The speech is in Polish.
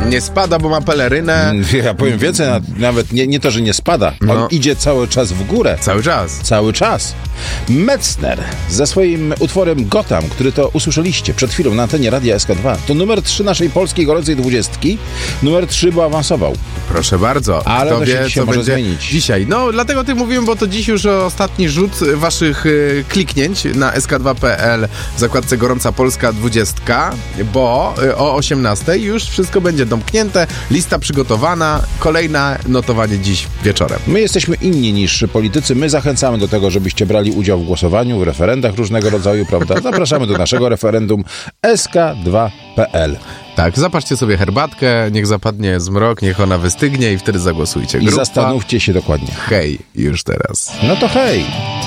Nie spada, bo ma pelerynę. Ja powiem więcej, nawet nie to, że nie spada. On idzie cały czas w górę. Cały czas. Cały czas. Metzner ze swoim utworem Gotham, który to usłyszeliście przed chwilą na antenie Radia SK2. To numer 3 naszej polskiej gorącej 20. Numer 3, bo awansował. Proszę bardzo. Ale kto to wie, się co może będzie zmienić. dzisiaj. No, dlatego ty mówiłem, bo to dziś już ostatni rzut waszych kliknięć na sk2.pl w zakładce Gorąca Polska 20, bo o 18 już wszystko będzie domknięte, lista przygotowana, kolejne notowanie dziś wieczorem. My jesteśmy inni niż politycy. My zachęcamy do tego, żebyście brali udział w głosowaniu, w referendach różnego rodzaju, prawda? Zapraszamy do naszego referendum sk2.pl. Tak, zapatrzcie sobie herbatkę, niech zapadnie zmrok, niech ona wystygnie i wtedy zagłosujcie. I zastanówcie się dokładnie. Hej, już teraz. No to hej!